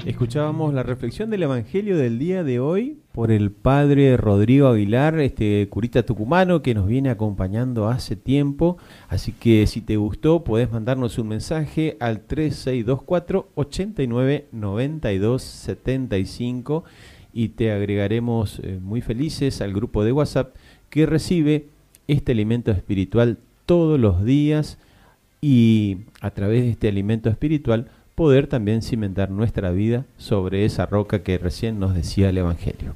Escuchábamos la reflexión del Evangelio del día de hoy por el padre Rodrigo Aguilar, curita tucumano que nos viene acompañando hace tiempo. Así que si te gustó, podés mandarnos un mensaje al 3624 89 92 75 y te agregaremos muy felices al grupo de WhatsApp que recibe este alimento espiritual todos los días, y a través de este alimento espiritual poder también cimentar nuestra vida sobre esa roca que recién nos decía el Evangelio.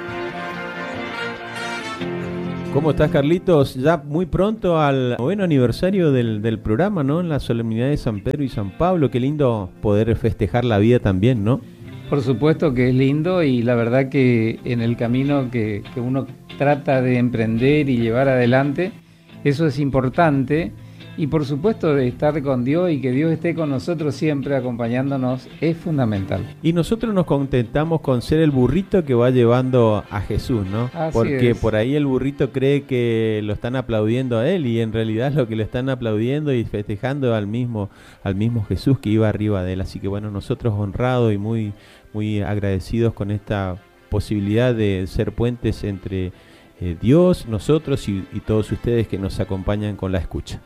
¿Cómo estás, Carlitos? Ya muy pronto al 9º aniversario del programa, ¿no? En la solemnidad de San Pedro y San Pablo. Qué lindo poder festejar la vida también, ¿no? Por supuesto que es lindo, y la verdad que en el camino que uno trata de emprender y llevar adelante, eso es importante. Y por supuesto de estar con Dios y que Dios esté con nosotros siempre acompañándonos es fundamental. Y nosotros nos contentamos con ser el burrito que va llevando a Jesús, ¿no? Así Porque es. por ahí el burrito cree que lo están aplaudiendo a él, y en realidad lo que lo están aplaudiendo y festejando al mismo Jesús que iba arriba de él. Así que bueno, nosotros honrados y muy, muy agradecidos con esta posibilidad de ser puentes entre Dios, nosotros y todos ustedes que nos acompañan con la escucha.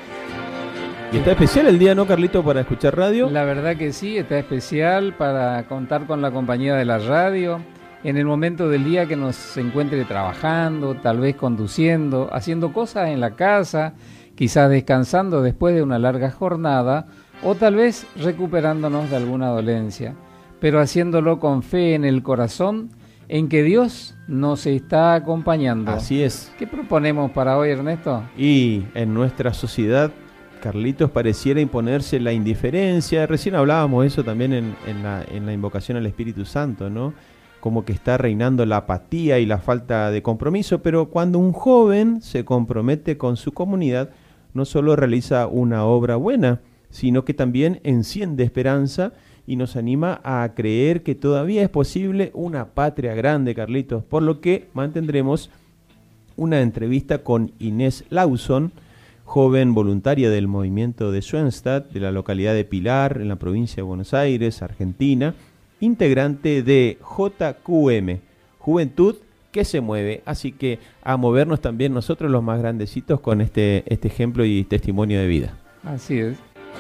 Y está especial el día, ¿no, Carlito, para escuchar radio? La verdad que sí, está especial para contar con la compañía de la radio en el momento del día que nos encuentre trabajando, tal vez conduciendo, haciendo cosas en la casa, quizás descansando después de una larga jornada, o tal vez recuperándonos de alguna dolencia, pero haciéndolo con fe en el corazón, en que Dios nos está acompañando. Así es. ¿Qué proponemos para hoy, Ernesto? Y en nuestra sociedad, Carlitos, pareciera imponerse la indiferencia. Recién hablábamos eso también en la invocación al Espíritu Santo, ¿no? Como que está reinando la apatía y la falta de compromiso, pero cuando un joven se compromete con su comunidad, no solo realiza una obra buena, sino que también enciende esperanza y nos anima a creer que todavía es posible una patria grande, Carlitos. Por lo que mantendremos una entrevista con Inés Lawson, joven voluntaria del movimiento de Schoenstatt, de la localidad de Pilar, en la provincia de Buenos Aires, Argentina, integrante de JQM, Juventud que se mueve. Así que a movernos también nosotros los más grandecitos con este ejemplo y testimonio de vida. Así es.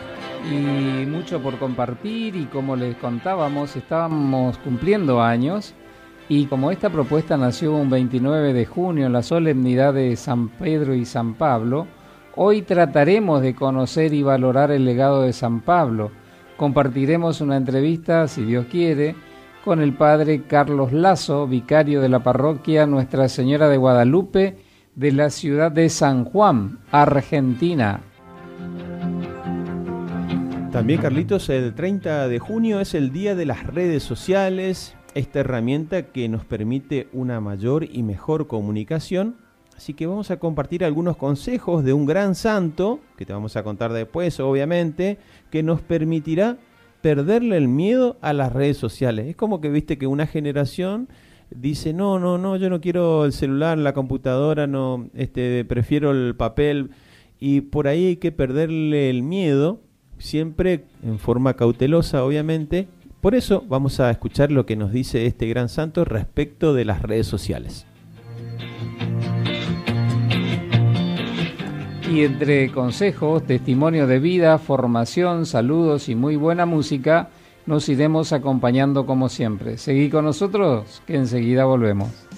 Y mucho por compartir, y como les contábamos, estábamos cumpliendo años, y como esta propuesta nació un 29 de junio en la solemnidad de San Pedro y San Pablo, hoy trataremos de conocer y valorar el legado de San Pablo. Compartiremos una entrevista, si Dios quiere, con el padre Carlos Lazo, vicario de la parroquia Nuestra Señora de Guadalupe de la ciudad de San Juan, Argentina. También, Carlitos, el 30 de junio es el día de las redes sociales, esta herramienta que nos permite una mayor y mejor comunicación. Así que vamos a compartir algunos consejos de un gran santo, que te vamos a contar después, obviamente, que nos permitirá perderle el miedo a las redes sociales. Es como que viste que una generación dice, no, yo no quiero el celular, la computadora, no, prefiero el papel, y por ahí hay que perderle el miedo, siempre en forma cautelosa, obviamente. Por eso vamos a escuchar lo que nos dice este gran santo respecto de las redes sociales. Y entre consejos, testimonio de vida, formación, saludos y muy buena música, nos iremos acompañando como siempre. Seguí con nosotros, que enseguida volvemos.